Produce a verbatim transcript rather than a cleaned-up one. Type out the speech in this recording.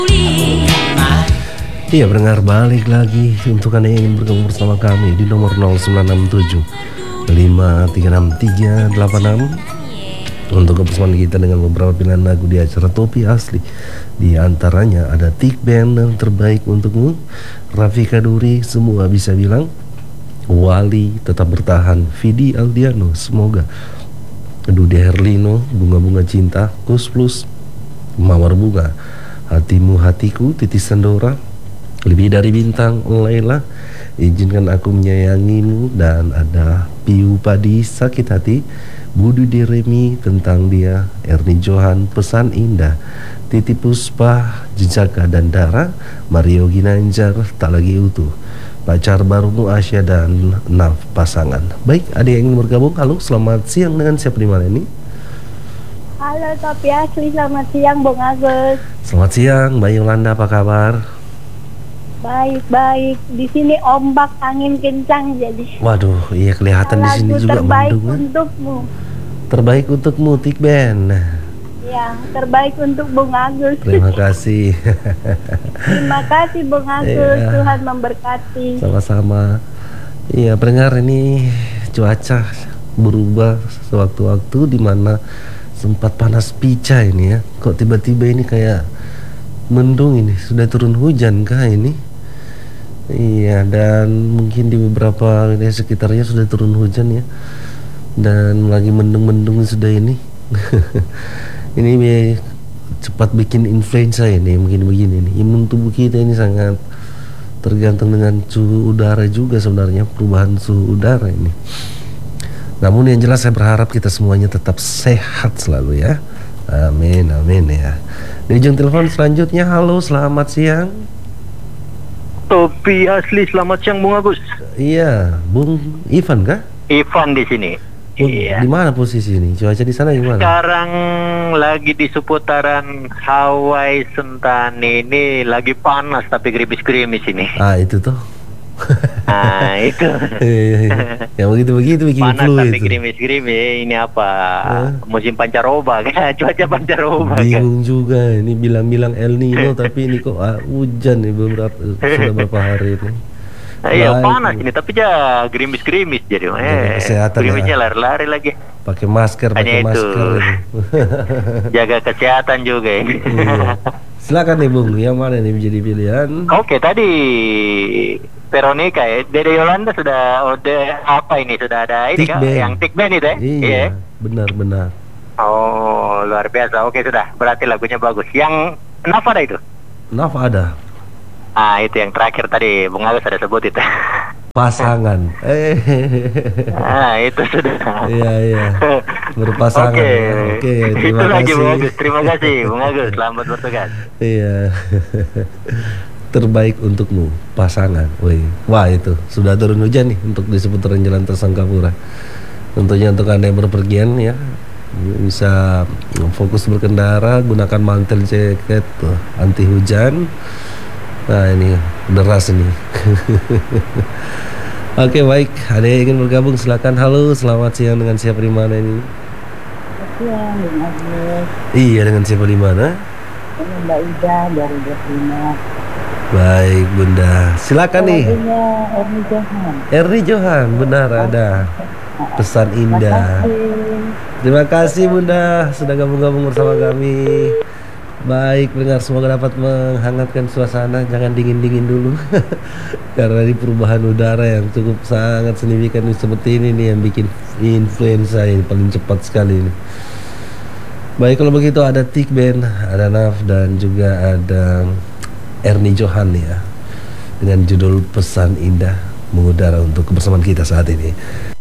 Iya, pendengar, balik lagi untuk Anda yang ingin bergabung bersama kami di nomor nol sembilan enam tujuh lima tiga enam tiga delapan enam untuk kebersamaan kita dengan beberapa pilihan lagu di acara Topi Asli. Di antaranya ada Tik Band yang terbaik untukmu, Rafika Duri, semua bisa bilang, Wali, tetap bertahan, Vidi Aldiano, semoga, Dude Herlino, bunga-bunga cinta, Kus Plus, Mawar Bunga, hatimu hatiku, Titis Sandora, lebih dari bintang, Laila, izinkan aku menyayangimu, dan ada Piu Padi, sakit hati, Budi Diremi, tentang dia, Erni Johan, pesan indah, Titi Puspa, Jejaka dan Dara, Mario Ginanjar, tak lagi utuh, pacar barumu Asya, dan Naf, pasangan. Baik, ada yang ingin bergabung? Halo, selamat siang, dengan siapa di mana ini? Halo Topi Asli, selamat siang Bung Agus. Selamat siang, Mbak Yolanda, apa kabar? Baik-baik, di sini ombak angin kencang jadi. Waduh, iya kelihatan di sini juga terbaik mendung. untukmu. Terbaik untukmu, Tik Band. Ya, terbaik untuk Bung Agus. Terima kasih. Terima kasih Bung Agus, Iya. Tuhan memberkati. Sama-sama. Iya, pendengar, ini cuaca berubah sewaktu-waktu, di mana sempat panas pica ini ya. Kok tiba-tiba ini kayak mendung ini, sudah turun hujan kah ini? Iya, dan mungkin di beberapa wilayah sekitarnya sudah turun hujan ya. Dan lagi mendung-mendung sudah ini. Ini be- cepat bikin influenza ini, mungkin begini nih. Imun tubuh kita ini sangat tergantung dengan suhu udara juga sebenarnya, perubahan suhu udara ini. Namun yang jelas saya berharap kita semuanya tetap sehat selalu ya. Amin, amin ya. Di ujung telepon selanjutnya, halo, selamat siang. Topi Asli, selamat siang Bung Agus. Iya, Bung Ivan kah? Ivan di sini. Bung, Iya. di mana posisi ini? Cuaca di sana gimana? Sekarang lagi di seputaran Hawaii Sentani, ini lagi panas tapi gerimis-gerimis ini. Ah, itu tuh. Nah itu Iya, iya. Yang begitu-begitu bikin panas flu tapi itu. gerimis-gerimis. Ini apa? Eh? Musim pancaroba kan? Cuaca pancaroba kan? Bingung juga, ini bilang-bilang El Nino tapi ini kok ah, hujan nih beberapa sudah beberapa hari ini. Iya Baik. panas ini tapi ya gerimis-gerimis jadi. Jaga Eh, kesehatan gerimisnya ya. lari-lari lagi. Pakai masker, Hanya pakai itu. masker ini. Jaga kesehatan juga ini. Iya. Silakan nih Bung, yang mana nih menjadi pilihan? Oke, tadi Veronica ya, Dede Yolanda sudah udah apa ini sudah ada ini Tik kan Band. yang Tik Band itu ya? Iya, benar-benar. Oh, luar biasa. Oke, sudah. Berarti lagunya bagus. Yang kenapa ada itu? Naf ada Ah, itu yang terakhir tadi Bung Agus ada sebut itu. pasangan. Eh, Ah, itu sudah. iya iya. Berpasangan. Oke. Oke, terima Itu lagi Bung kasih. Agus. Terima kasih Bung Agus. Selamat bertugas. Iya. Terbaik untukmu, pasangan. Wih, wah itu sudah turun hujan nih untuk di seputaran Jalan Tersangkapura. Tentunya untuk Anda yang berpergian ya, bisa fokus berkendara, gunakan mantel jaket tuh, anti hujan. Nah ini deras ini. Oke baik, ada yang ingin bergabung silakan. Halo, selamat siang, dengan siapa di mana ini? Iya, Bung Agus. Iya, dengan siapa di mana? Ini Mbak Ida dari Jasina. Baik Bunda, silakan nih. Lagunya Erni Johan. Erni Johan, benar ada. Pesan indah. Terima kasih Bunda sudah gabung-gabung bersama kami. Baik pendengar, semoga dapat menghangatkan suasana. Jangan dingin-dingin dulu. Karena di perubahan udara yang cukup sangat signifikan seperti ini nih yang bikin influenza ini paling cepat sekali ini. Baik, kalau begitu ada Tik Band, ada Naf, dan juga ada Erni Johan ya, dengan judul Pesan Indah mengudara untuk kebersamaan kita saat ini.